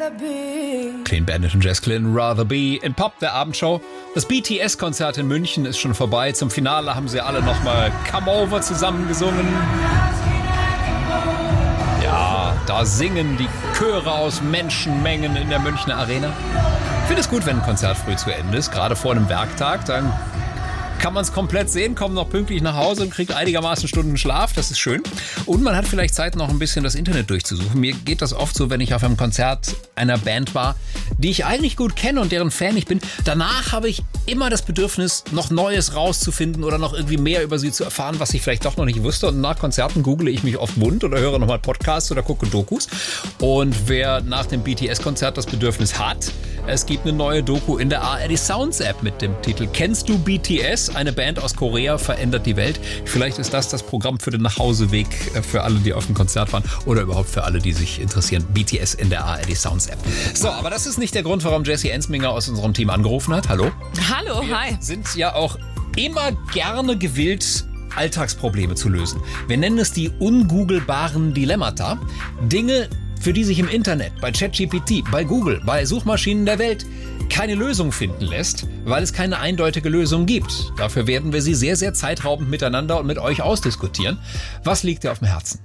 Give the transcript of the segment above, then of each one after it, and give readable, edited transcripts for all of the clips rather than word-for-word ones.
Clean Bandit und Jess Glynn, Rather Be in Pop, der Abendshow. Das BTS-Konzert in München ist schon vorbei. Zum Finale haben sie alle nochmal Come Over zusammengesungen. Ja, da singen die Chöre aus Menschenmengen in der Münchner Arena. Ich finde es gut, wenn ein Konzert früh zu Ende ist, gerade vor einem Werktag. Dann kann man es komplett sehen, kommt noch pünktlich nach Hause und kriegt einigermaßen Stunden Schlaf. Das ist schön. Und man hat vielleicht Zeit, noch ein bisschen das Internet durchzusuchen. Mir geht das oft so, wenn ich auf einem Konzert einer Band war, die ich eigentlich gut kenne und deren Fan ich bin. Danach habe ich immer das Bedürfnis, noch Neues rauszufinden oder noch irgendwie mehr über sie zu erfahren, was ich vielleicht doch noch nicht wusste. Und nach Konzerten google ich mich oft wund oder höre nochmal Podcasts oder gucke Dokus. Und wer nach dem BTS-Konzert das Bedürfnis hat, es gibt eine neue Doku in der ARD Sounds App mit dem Titel Kennst du BTS? Eine Band aus Korea verändert die Welt. Vielleicht ist das Programm für den Nachhauseweg für alle, die auf dem Konzert waren oder überhaupt für alle, die sich interessieren. BTS in der ARD Sounds App. So, aber das ist nicht der Grund, warum Jessie Ensminger aus unserem Team angerufen hat. Hallo. Hallo, hi. Wir sind ja auch immer gerne gewillt, Alltagsprobleme zu lösen. Wir nennen es die ungoogelbaren Dilemmata. Dinge, für die sich im Internet, bei ChatGPT, bei Google, bei Suchmaschinen der Welt keine Lösung finden lässt, weil es keine eindeutige Lösung gibt. Dafür werden wir sie sehr, sehr zeitraubend miteinander und mit euch ausdiskutieren. Was liegt dir auf dem Herzen?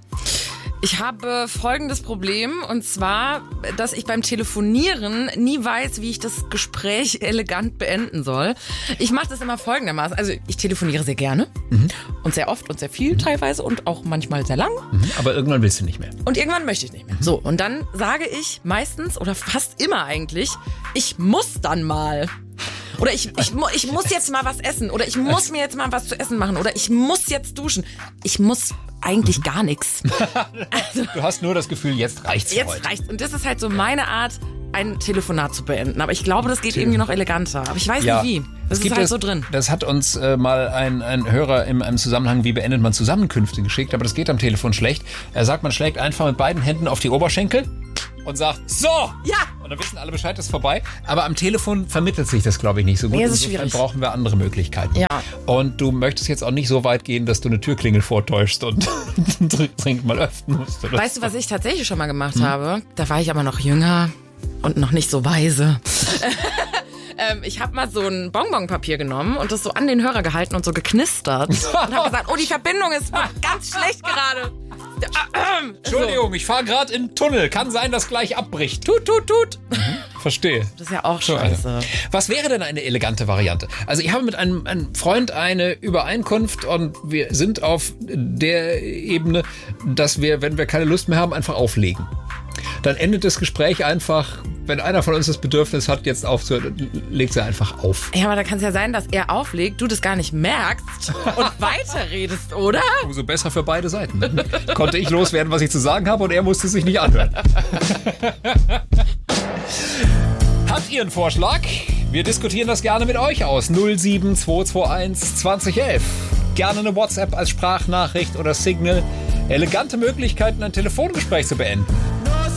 Ich habe folgendes Problem, und zwar, dass ich beim Telefonieren nie weiß, wie ich das Gespräch elegant beenden soll. Ich mache das immer folgendermaßen. Also ich telefoniere sehr gerne und sehr oft und sehr viel teilweise und auch manchmal sehr lang. Aber irgendwann willst du nicht mehr. Und irgendwann möchte ich nicht mehr. So, und dann sage ich meistens oder fast immer eigentlich, ich muss dann mal. Oder ich muss jetzt mal was essen. Oder ich muss mir jetzt mal was zu essen machen. Oder ich muss jetzt duschen. Ich muss eigentlich gar nichts. Also, du hast nur das Gefühl, jetzt reicht's für heute. Jetzt reicht's. Und das ist halt so meine Art, ein Telefonat zu beenden. Aber ich glaube, das geht irgendwie noch eleganter. Aber ich weiß nicht wie. Das ist halt so drin. Das hat uns mal ein Hörer in einem Zusammenhang, wie beendet man Zusammenkünfte, geschickt. Aber das geht am Telefon schlecht. Er sagt, man schlägt einfach mit beiden Händen auf die Oberschenkel und sagt, so! Ja! Und dann wissen alle Bescheid, das ist vorbei. Aber am Telefon vermittelt sich das, glaube ich, nicht so gut. Nee, das ist schwierig. Dann brauchen wir andere Möglichkeiten. Ja. Und du möchtest jetzt auch nicht so weit gehen, dass du eine Türklingel vortäuschst und dringend mal öffnen musst. Oder? Weißt du, was ich tatsächlich schon mal gemacht habe? Da war ich aber noch jünger und noch nicht so weise. Ich habe mal so ein Bonbonpapier genommen und das so an den Hörer gehalten und so geknistert. Und habe gesagt, oh, die Verbindung ist ganz schlecht gerade. Entschuldigung, ich fahre gerade in den Tunnel. Kann sein, dass gleich abbricht. Tut, tut, tut. Verstehe. Das ist ja auch scheiße. Was wäre denn eine elegante Variante? Also ich habe mit einem Freund eine Übereinkunft und wir sind auf der Ebene, dass wir, wenn wir keine Lust mehr haben, einfach auflegen. Dann endet das Gespräch einfach, wenn einer von uns das Bedürfnis hat, jetzt aufzuhören, legt sie einfach auf. Ja, aber da kann es ja sein, dass er auflegt, du das gar nicht merkst und weiterredest, oder? Umso besser für beide Seiten. Konnte ich loswerden, was ich zu sagen habe, und er musste sich nicht anhören. Habt ihr einen Vorschlag? Wir diskutieren das gerne mit euch aus. 07221 2011. Gerne eine WhatsApp als Sprachnachricht oder Signal. Elegante Möglichkeiten, ein Telefongespräch zu beenden.